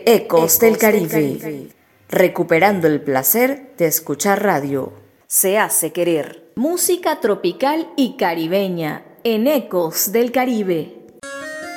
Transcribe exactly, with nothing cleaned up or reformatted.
de Ecos del Caribe, recuperando el placer de escuchar radio. Se hace querer. Música tropical y caribeña en Ecos del Caribe.